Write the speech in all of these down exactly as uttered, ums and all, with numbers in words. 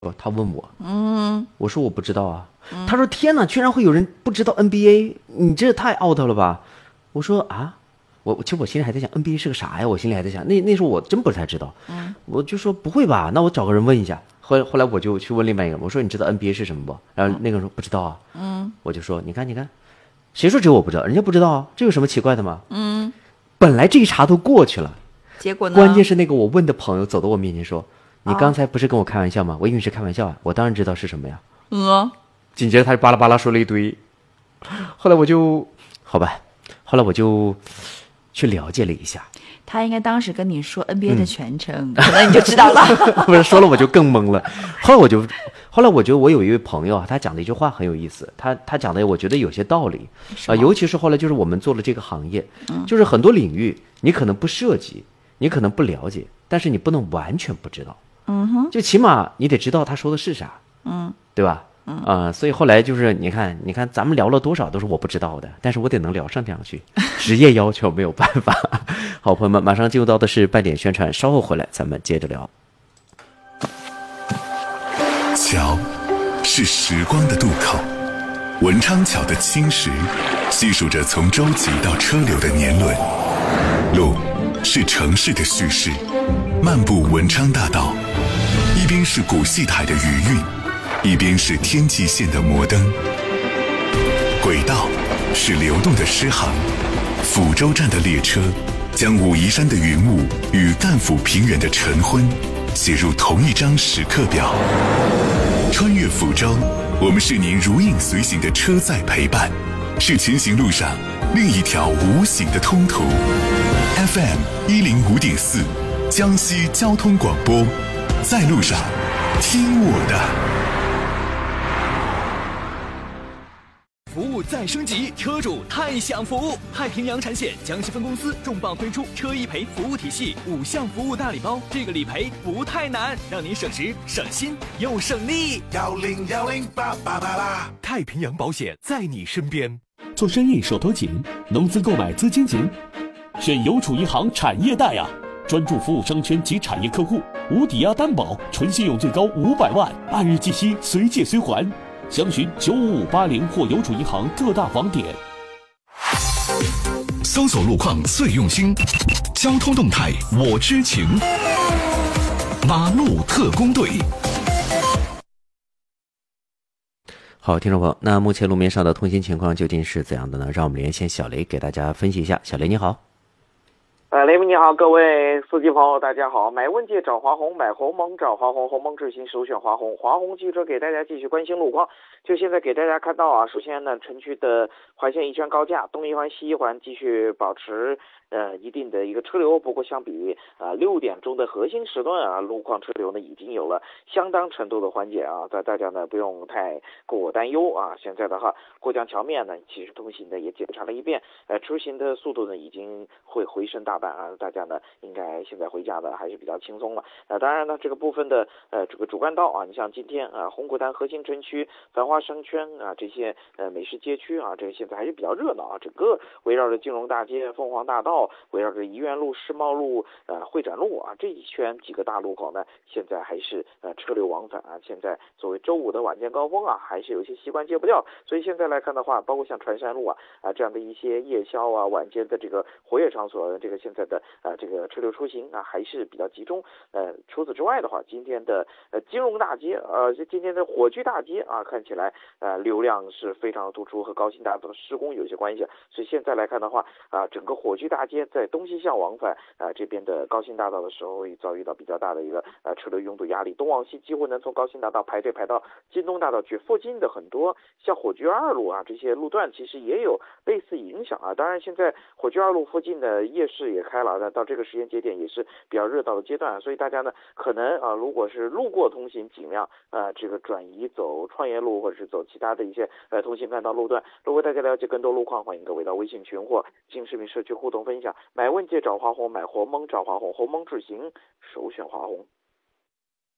他问我， 嗯， 我说我不知道啊。嗯、他说天哪，居然会有人不知道 N B A， 你这太 out 了吧？我说啊，我其实我心里还在想 N B A 是个啥呀？我心里还在想，那那时候我真不太知道。嗯，我就说不会吧，那我找个人问一下。后来后来我就去问另外一个人，我说你知道 N B A 是什么不？然后那个人说不知道啊。嗯，我就说你看你看，谁说只有我不知道？人家不知道啊，这有什么奇怪的吗？嗯，本来这一茬都过去了， 结果呢？ 关键是那个我问的朋友走到我面前说。你刚才不是跟我开玩笑吗？我以为是开玩笑啊，我当然知道是什么呀。 嗯， 紧接着他就巴拉巴拉说了一堆，后来我就好吧，后来我就去了解了一下。 他应该当时跟你说 N B A 的全称，嗯、可能你就知道了。 不是说了我就更懵了。后来我就，后来我觉得我有一位朋友啊，他讲的一句话很有意思，他他讲的我觉得有些道理啊、呃，尤其是后来就是我们做了这个行业，嗯、就是很多领域你可能不涉及，你可能不了解，但是你不能完全不知道。嗯哼，就起码你得知道他说的是啥，嗯，对吧？嗯啊、呃，所以后来就是你看，你看咱们聊了多少都是我不知道的，但是我得能聊上两句，职业要求没有办法。好，朋友们，马上进入到的是半点宣传，稍后回来咱们接着聊。 桥是时光的渡口，文昌桥的青石细数着从舟楫到车流的年轮，路是城市的叙事。漫步文昌大道，一边是古戏台的余韵，一边是天际线的摩登。轨道是流动的诗行，抚州站的列车将武夷山的云雾与赣抚平原的晨昏写入同一张时刻表。穿越抚州，我们是您如影随形的车载陪伴，是前行路上另一条无形的通途。F M 一零五点四。江西交通广播，在路上，听我的。 服务再升级，车主太享福！太平洋产险江西分公司重磅推出车一赔服务体系五项服务大礼包，这个理赔不太难，让您省时省心又省力。 幺零幺零八八八八， 太平洋保险在你身边。 做生意手头紧，农资购买资金紧，选邮储银行产业贷啊！专注服务商圈及产业客户，无抵押担保，纯信用最高五百万，按日计息，随借随还。详询九五五八零或邮储银行各大网点。 搜索路况最用心，交通动态我知情。马路特工队。 好，听众朋友，那目前路面上的通行情况究竟是怎样的呢？让我们连线小雷给大家分析一下。小雷你好。 呃，雷姆你好，各位司机朋友，大家好。买问界找华虹，买鸿蒙找华虹，鸿蒙智行首选华虹。华虹汽车给大家继续关心路况。就现在给大家看到啊，首先呢，城区的环线一圈高架，东一环、西一环继续保持呃一定的一个车流。不过相比啊六点钟的核心时段啊，路况车流呢已经有了相当程度的缓解啊，在大家呢不用太过担忧啊。现在的话，过江桥面呢，其实通行的也检查了一遍，呃，出行的速度呢已经会回升大。啊，大家呢应该现在回家的还是比较轻松了。呃，当然呢，这个部分的呃这个主干道啊，你像今天啊红谷滩核心城区、繁华商圈啊这些呃美食街区啊，这个现在还是比较热闹啊。整个围绕着金融大街、凤凰大道，围绕着怡园路、世贸路、呃会展路啊这一圈几个大路口呢，现在还是呃车流往返啊。现在作为周五的晚间高峰啊，还是有一些习惯戒不掉。所以现在来看的话，包括像船山路啊啊这样的一些夜宵啊、晚间的这个活跃场所，这个现在的呃这个车流出行啊还是比较集中。呃，除此之外的话，今天的呃金融大街，呃今天的火炬大街啊，看起来呃流量是非常的突出，和高新大道的施工有些关系。所以现在来看的话啊，整个火炬大街在东西向往返啊这边的高新大道的时候，会遭遇到比较大的一个呃车流拥堵压力，东往西几乎能从高新大道排队排到京东大道去。附近的很多像火炬二路啊这些路段，其实也有类似影响啊。当然，现在火炬二路附近的夜市也开了，那到这个时间节点也是比较热闹的阶段，所以大家呢可能啊，如果是路过通行，尽量呃这个转移走创业路或者是走其他的一些呃通行干道路段。如果大家了解更多路况，欢迎各位到微信群或新视频社区互动分享。买问界找华虹，买鸿蒙找华虹，鸿蒙智行首选华虹。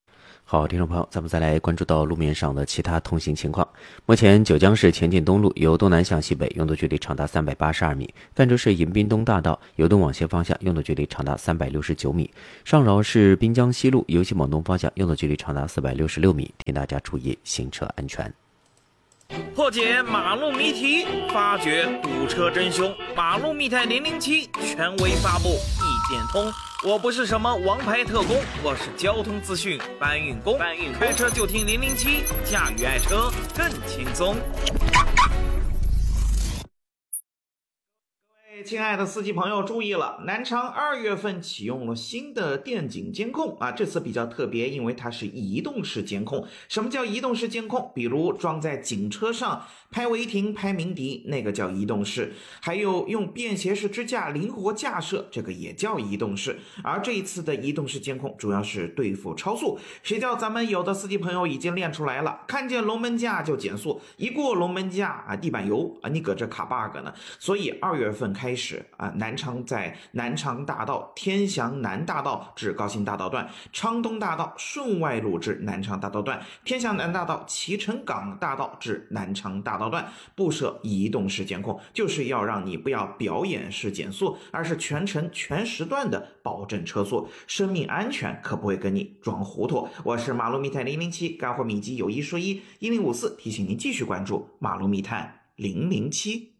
好，听众朋友，咱们再来关注到路面上的其他通行情况。目前，九江市前进东路由东南向西北拥堵距离长达三百八十二米；赣州市迎宾东大道由东往西方向拥堵距离长达三百六十九米；上饶市滨江西路由西往东方向拥堵距离长达四百六十六米。请大家注意行车安全。 破解马路谜题，发掘堵车真凶。马路密探零零七权威发布，一点通。我不是什么王牌特工，我是交通资讯搬运工。搬运工开车就听零零七，驾驭爱车更轻松。亲爱的司机朋友注意了，南昌二月份启用了新的电警监控啊，这次比较特别，因为它是移动式监控。什么叫移动式监控？比如装在警车上拍违停、拍鸣笛，那个叫移动式；还有用便携式支架灵活架设，这个也叫移动式。而这一次的移动式监控主要是对付超速，谁叫咱们有的司机朋友已经练出来了，看见龙门架就减速，一过龙门架啊，地板油啊，你搁这卡 bug 呢。所以二月份开始啊，南昌在南昌大道、天祥南大道至高新大道段、昌东大道顺外路至南昌大道段、天祥南大道脐橙港大道至南昌大道段布设移动式监控，就是要让你不要表演式减速，而是全程全时段的保证车速，生命安全可不会跟你装糊涂。我是马路密探零零七，干货秘籍有一说一，一零五四提醒您继续关注马路密探零零七。